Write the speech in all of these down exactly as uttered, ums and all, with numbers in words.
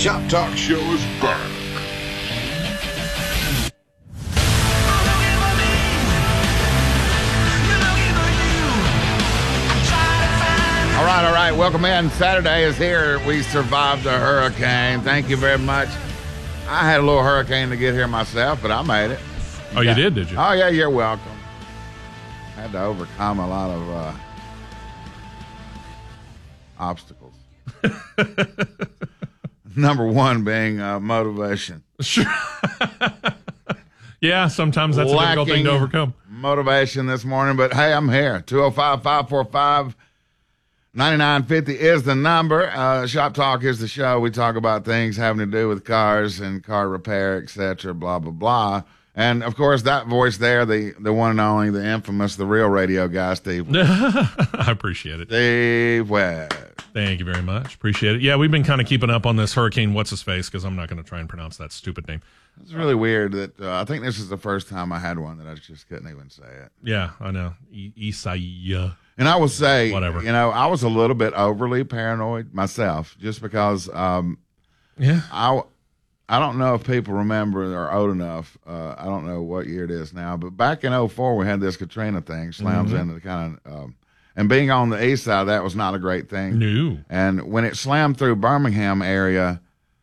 Shop Talk Show is back. All right, all right. Welcome in. Saturday is here. We survived a hurricane. Thank you very much. I had a little hurricane to get here myself, but I made it. Oh, you did, did you? Oh, yeah, you're welcome. Had to overcome a lot of uh, obstacles. Number one being uh, motivation. Sure. Yeah, sometimes that's Lacking a difficult thing to overcome. Motivation this morning, but hey, I'm here. two oh five, five four five, nine nine five oh is the number. Uh, Shop Talk is the show. We talk about things having to do with cars and car repair, et cetera, blah, blah, blah. And, of course, that voice there, the, the one and only, the infamous, the real radio guy, Steve. I appreciate it. Steve West. Thank you very much. Appreciate it. Yeah, we've been kind of keeping up on this Hurricane What's-His-Face because I'm not going to try and pronounce that stupid name. It's really weird that uh, I think this is the first time I had one that I just couldn't even say it. Yeah, I know. E- Isaiah. And I will say, Whatever. you know, I was a little bit overly paranoid myself just because um, Yeah. I, I don't know if people remember or old enough. Uh, I don't know what year it is now, but back in oh four we had this Katrina thing, slams Mm-hmm. into the kind of, um, and being on the east side, that was not a great thing. No. And when it slammed through Birmingham area,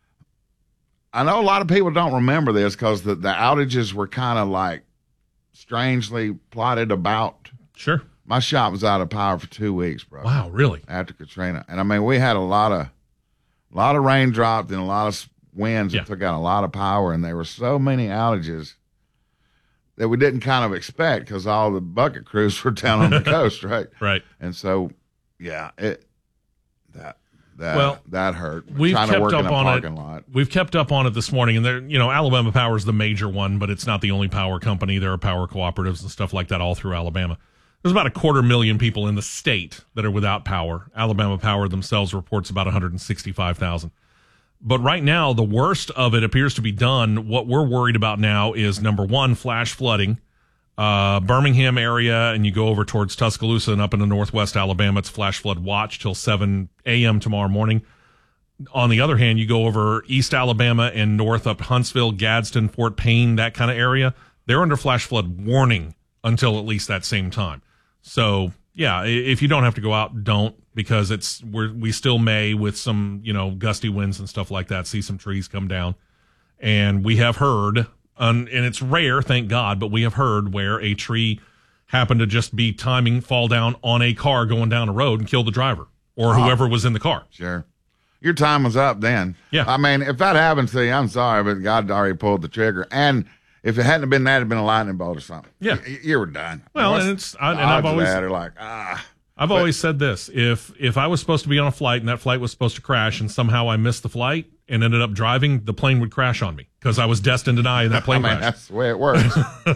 I know a lot of people don't remember this because the, the outages were kind of like strangely plotted about. Sure. My shop was out of power for two weeks, bro. Wow, really? After Katrina. And I mean, we had a lot of, a lot of rain dropped and a lot of winds Yeah. that took out a lot of power. And there were so many outages that we didn't kind of expect because all the bucket crews were down on the coast, right? Right. And so, yeah, it, that, that, Well, that hurt. We're We've trying to kept work up in a on it. parking lot. We've kept up on it this morning, and there, you know, Alabama Power is the major one, but it's not the only power company. There are power cooperatives and stuff like that all through Alabama. There's about a quarter million people in the state that are without power. Alabama Power themselves reports about one hundred sixty-five thousand. But right now, the worst of it appears to be done. What we're worried about now is, number one, flash flooding. Uh, Birmingham area, and you go over towards Tuscaloosa and up into northwest Alabama, it's flash flood watch till seven a.m. tomorrow morning. On the other hand, you go over East Alabama and north up Huntsville, Gadsden, Fort Payne, that kind of area, they're under flash flood warning until at least that same time. So, yeah, if you don't have to go out, don't, because it's we're, we still may, with some, you know, gusty winds and stuff like that, see some trees come down. And we have heard, um, and it's rare, thank God, but we have heard where a tree happened to just be timing, fall down on a car going down a road and kill the driver or whoever was in the car. Sure. Your time was up then. Yeah. I mean, if that happens to you, I'm sorry, but God already pulled the trigger. And if it hadn't been that, it'd been a lightning bolt or something. Yeah. You, you were done. Well, What's and it's I, and the I've odds of always that are like, ah. I've But- always said this: if if I was supposed to be on a flight and that flight was supposed to crash, and somehow I missed the flight and ended up driving, the plane would crash on me because I was destined to die in that plane I mean, crash. that's the way it works.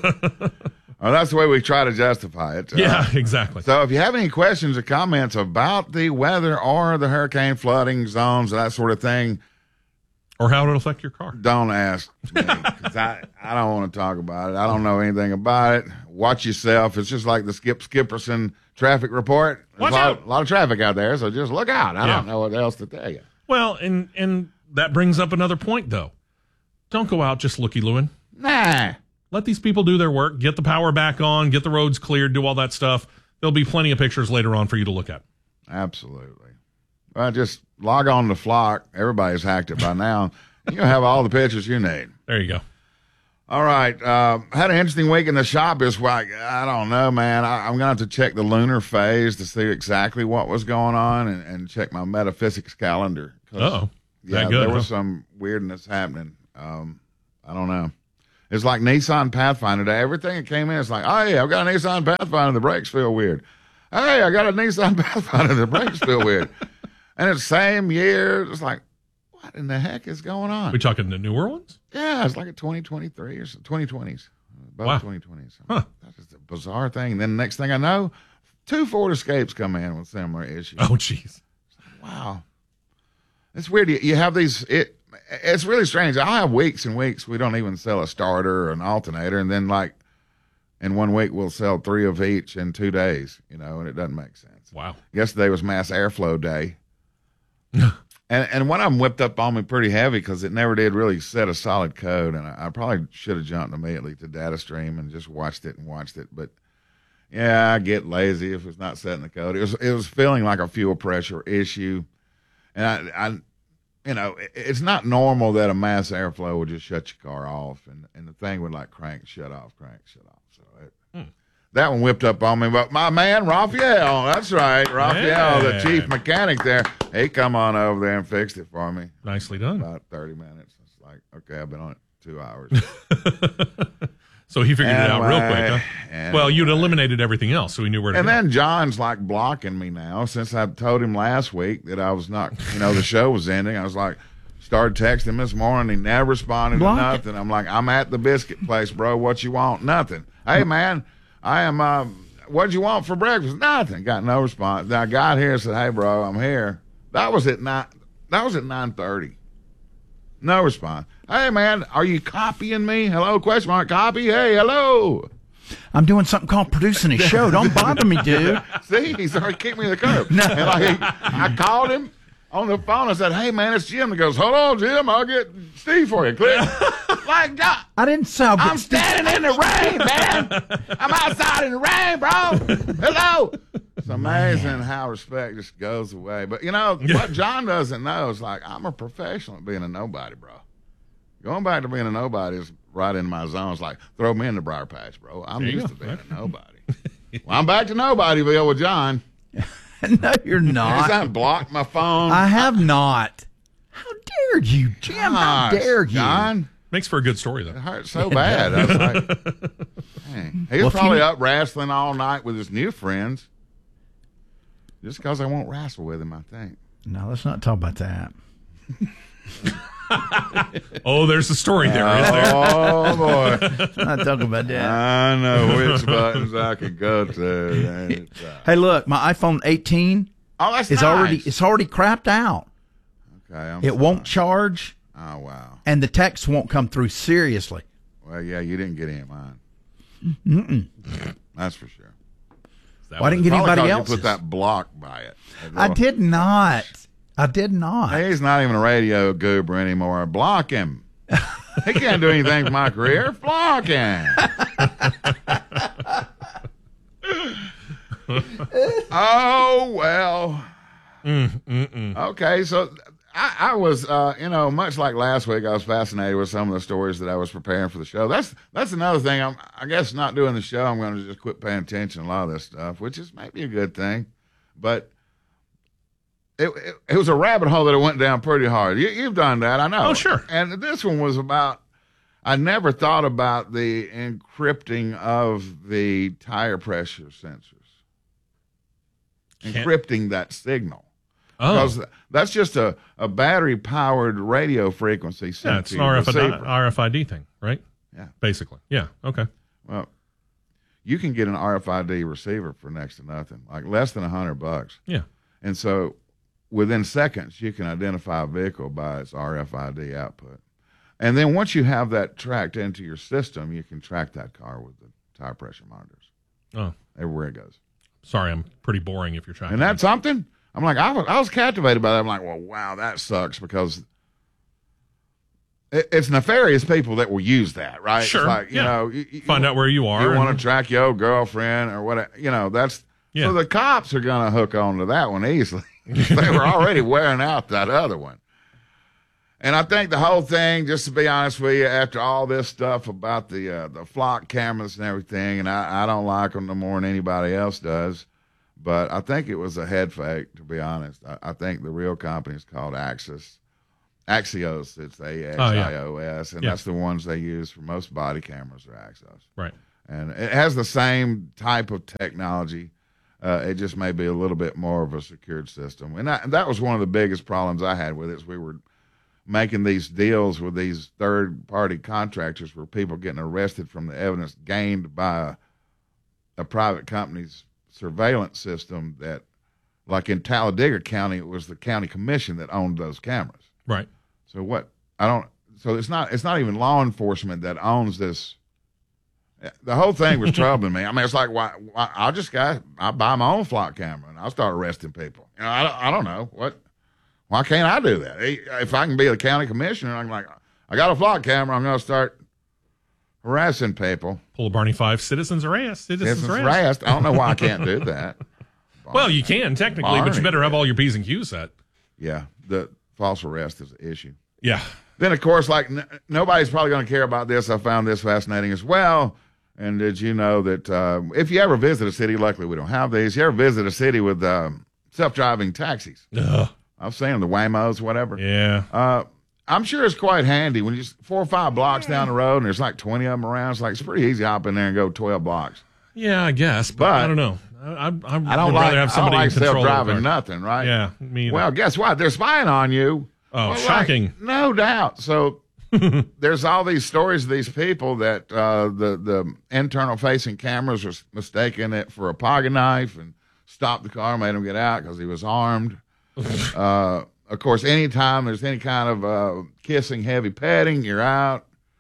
Well, that's the way we try to justify it. Yeah, Uh, exactly. So if you have any questions or comments about the weather or the hurricane flooding zones, that sort of thing, Or how it'll affect your car. don't ask me, 'cause I, I don't want to talk about it. I don't know anything about it. Watch yourself. It's just like the Skip Skipperson traffic report. There's Watch a lot, out. a lot of traffic out there, so just look out. I Yeah. don't know what else to tell you. Well, and and that brings up another point, though. Don't go out just looky-looing. Nah. Let these people do their work, get the power back on, get the roads cleared, do all that stuff. There'll be plenty of pictures later on for you to look at. Absolutely. Well, just log on to Flock. Everybody's hacked it by now. You'll have all the pictures you need. There you go. All right. Uh, had an interesting week in the shop this week. I don't know, man. I, I'm going to have to check the lunar phase to see exactly what was going on and, and check my metaphysics calendar. 'Cause, Uh-oh. Yeah, That good, there huh? was some weirdness happening. Um, I don't know. It's like Nissan Pathfinder Day. Everything that came in, it's like, oh, yeah, I've got a Nissan Pathfinder. The brakes feel weird. Hey, I got a Nissan Pathfinder. The brakes feel weird. And it's same year. It's like, what in the heck is going on? We talking the newer ones? Yeah, it's like a twenty twenty-three or so, twenty twenties. Both Wow. twenty twenties. Huh. That's just a bizarre thing. And then the next thing I know, two Ford Escapes come in with similar issues. Oh, jeez. Wow. It's weird. You, you have these, it, it's really strange. I'll have weeks and weeks we don't even sell a starter or an alternator. And then, like, in one week, we'll sell three of each in two days, you know, and it doesn't make sense. Wow. Yesterday was Mass Airflow Day. And and one of them whipped up on me pretty heavy because it never did really set a solid code, and I, I probably should have jumped immediately to data stream and just watched it and watched it. But yeah, I get lazy if it's not setting the code. It was it was feeling like a fuel pressure issue, and I, I you know, it, it's not normal that a mass airflow would just shut your car off, and and the thing would like crank, shut off, crank, shut off. So it, hmm. that one whipped up on me. But my man Raphael, that's right, Raphael, yeah. the chief mechanic there. He come on over there and fixed it for me. Nicely done. About thirty minutes. It's like, okay, I've been on it two hours. So he figured anyway, it out real quick, huh? Anyway. Well, you'd eliminated everything else, so he knew where to and go. And then John's like blocking me now since I told him last week that I was not, you know, the show was ending. I was like, started texting him this morning. He never responded Block to nothing. It. I'm like, I'm at the biscuit place, bro. What you want? Nothing. Hey, man, I am, uh, what'd you want for breakfast? Nothing. Got no response. Then I got here and said, hey, bro, I'm here. That was at nine. That was at nine thirty. No response. Hey, man, are you copying me? Hello, question mark, copy. Hey, hello. I'm doing something called producing a show. Don't bother me, dude. See, he's already kicked me in the curb. No. And like, I called him on the phone and said, hey, man, it's Jim. He goes, hold on, Jim. I'll get Steve for you. Click. Like, God, I didn't sound I'm standing in the rain, man. I'm outside in the rain, bro. Hello. It's amazing how respect just goes away. But, you know, what John doesn't know is, like, I'm a professional at being a nobody, bro. Going back to being a nobody is right in my zone. It's like, throw me in the briar patch, bro. I'm there used to being a nobody. Well, I'm back to Nobodyville with John. No, you're not. He's not blocked my phone. I have not. How dare you, Jim? Gosh, how dare you? John? Makes for a good story, though. It hurt so bad. I was like, dang. He was well, probably you... up wrestling all night with his new friends. Just because I won't wrestle with him, I think. No, let's not talk about that. Oh, there's a story there, is there? Oh, boy. Let's not talk about that. I know which buttons I could go to. Hey, look, my iPhone eighteen oh, that's is nice. already it's already crapped out. Okay, I'm It sorry. won't charge. Oh, wow. And the text won't come through seriously. Well, yeah, you didn't get any of mine. Mm-mm. That's for sure. Well, I didn't get anybody else. You put that block by it. I did not. I did not. Hey, he's not even a radio goober anymore. Block him. He can't do anything for my career. Block him. Oh, well. Mm, mm, mm. Okay, so I, I was, uh, you know, much like last week, I was fascinated with some of the stories that I was preparing for the show. That's that's another thing. I'm, I guess not doing the show, I'm going to just quit paying attention to a lot of this stuff, which is maybe a good thing. But it, it, it was a rabbit hole that it went down pretty hard. You, you've done that, I know. Oh, sure. And this one was about, I never thought about the encrypting of the tire pressure sensors. Can't. Encrypting that signal. Oh. Because that's just a, a battery-powered radio frequency. Yeah, it's an R F I D, R F I D thing, right? Yeah. Basically. Yeah, okay. Well, you can get an R F I D receiver for next to nothing, like less than a hundred bucks. Yeah. And so within seconds, you can identify a vehicle by its R F I D output. And then once you have that tracked into your system, you can track that car with the tire pressure monitors. Oh. Everywhere it goes. Sorry, I'm pretty boring if you're trying. And that's something? I'm like, I was, I was captivated by that. I'm like, well, wow, that sucks because it, it's nefarious people that will use that, right? Sure. It's like, you yeah. know, you, you, find out where you are. You and... want to track your girlfriend or what, you know, that's, yeah. So the cops are going to hook on to that one easily. They were already wearing out that other one. And I think the whole thing, just to be honest with you, after all this stuff about the uh, the flock cameras and everything, and I, I don't like them no more than anybody else does, but I think it was a head fake, to be honest. I, I think the real company is called Axis. Axios, it's A X I O S, and yeah. that's the ones they use for most body cameras are Axios. Right. And it has the same type of technology. Uh, it just may be a little bit more of a secured system. And that, that was one of the biggest problems I had with it, is we were making these deals with these third-party contractors where people getting arrested from the evidence gained by a, a private company's surveillance system that, like in Talladega County, it was the county commission that owned those cameras. Right. So what, I don't, so it's not, it's not even law enforcement that owns this. The whole thing was troubling me. I mean, it's like, why, why I'll just, guy, I'll buy my own flock camera and I'll start arresting people. You know, I don't, I don't know. What, Why can't I do that? If I can be the county commissioner, I'm like, I got a flock camera. I'm going to start harassing people. Pull a Barney Five. Citizens arrest. Citizens, Citizens arrest. arrest. I don't know why I can't do that. Well, you can technically, but you Barney. better have all your P's and Q's set. Yeah, the false arrest is an issue. Yeah. Then, of course, like n- nobody's probably going to care about this. I found this fascinating as well. And did you know that uh, if you ever visit a city, luckily we don't have these, you ever visit a city with um, self-driving taxis? Ugh. I've seen them, the Waymos, whatever. Yeah. Uh, I'm sure it's quite handy when you're four or five blocks down the road and there's like twenty of them around. It's like it's pretty easy to hop in there and go twelve blocks. Yeah, I guess, but, But I don't know. I, I, I, I don't would like, rather have I don't somebody like in control of the self-driving car. nothing, right? Yeah, me either. Well, guess what? They're spying on you. Oh, Well, like, shocking. no doubt. So there's all these stories of these people that uh, the, the internal-facing cameras are mistaking it for a pocket knife and stopped the car, made him get out because he was armed. uh, of course, anytime there's any kind of uh, kissing, heavy petting, you're out.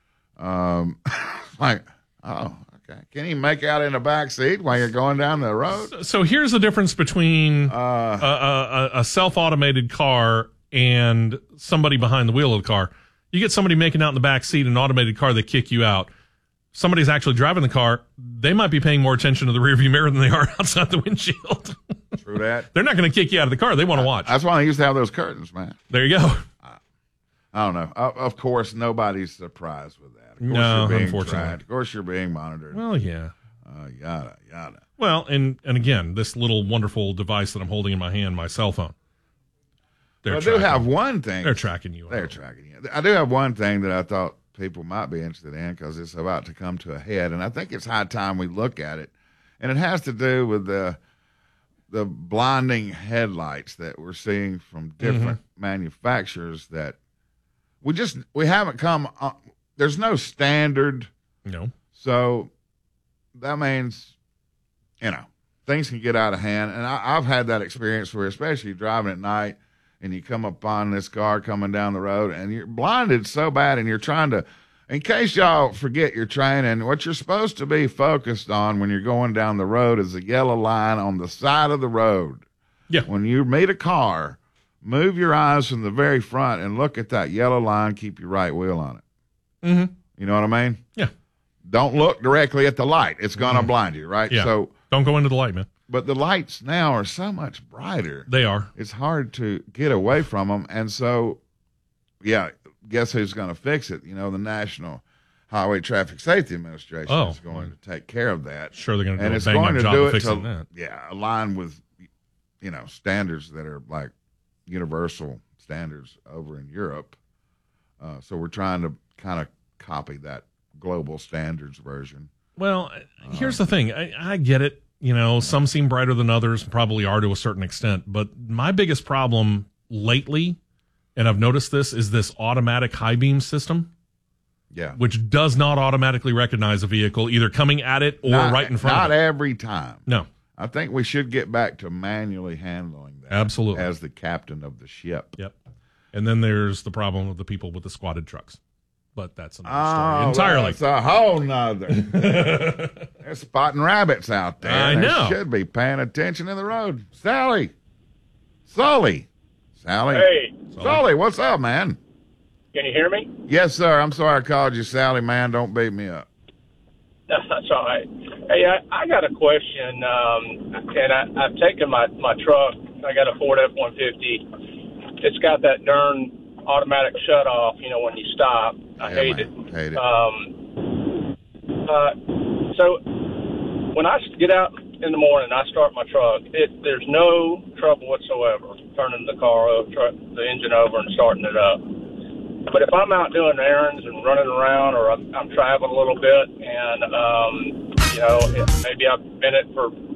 Um, like, oh, okay. Can you make out in the back seat while you're going down the road? So here's the difference between Uh, a, a, a self-automated car and somebody behind the wheel of the car. You get somebody making out in the back seat in an automated car, they kick you out. Somebody's actually driving the car, they might be paying more attention to the rearview mirror than they are outside the windshield. True that. They're not going to kick you out of the car. They want to watch. That's why they used to have those curtains, man. There you go. I don't know. Of, of course, nobody's surprised with that. Of course No, you're being unfortunately. tracked. Of course, you're being monitored. Well, yeah. Uh, yada, yada. Well, and, and again, this little wonderful device that I'm holding in my hand, my cell phone. They're But I do tracking- have one thing. They're tracking you. They're tracking you. I do have one thing that I thought people might be interested in because it's about to come to a head, and I think it's high time we look at it. And it has to do with the the blinding headlights that we're seeing from different Mm-hmm. manufacturers that we just we haven't come. Uh, there's no standard. No. So that means, you know, things can get out of hand. And I, I've had that experience where, especially driving at night, and you come upon this car coming down the road, and you're blinded so bad, and you're trying to, in case y'all forget your training, what you're supposed to be focused on when you're going down the road is the yellow line on the side of the road. Yeah. When you meet a car, move your eyes from the very front and look at that yellow line, keep your right wheel on it. Mm-hmm. You know what I mean? Yeah. Don't look directly at the light. It's going to Mm-hmm. blind you, right? Yeah. So, Don't go into the light, man. but the lights now are so much brighter. They are. It's hard to get away from them. And so, yeah, guess who's going to fix it? You know, the National Highway Traffic Safety Administration Oh. is going to take care of that. Sure, they're going to And do a it's bang going up to job do of it fixing to, that. yeah, align with, you know, standards that are like universal standards over in Europe. Uh, so we're trying to kind of copy that global standards version. Well, here's the thing. I, I get it. You know, some seem brighter than others, probably are to a certain extent. But my biggest problem lately, and I've noticed this, is this automatic high beam system, Yeah. which does not automatically recognize a vehicle either coming at it or Not- right in front Not of it. every time. No, I think we should get back to manually handling that. Absolutely. As the captain of the ship. yep. And then there's the problem of the people with the squatted trucks. But that's another Oh, story entirely. It's a whole nother. They're spotting rabbits out there. I They know. should be paying attention in the road. Sally. Sully. Sally. Hey, Sully, what's up, man? can you hear me? Yes, sir. I'm sorry I called you Sally, man. Don't beat me up. That's all right. Hey, I, I got a question, um, and I, I've taken my, my truck. I got a Ford F one fifty. It's got that darn automatic shut off, you know, when you stop. I Yeah, hate man. it. Hate it. Um, uh, so when I get out in the morning, I start my truck. It, there's no trouble whatsoever turning the car up, truck, the engine over, and starting it up. But if I'm out doing errands and running around, or I'm, I'm traveling a little bit, and um, you know, maybe I've been it for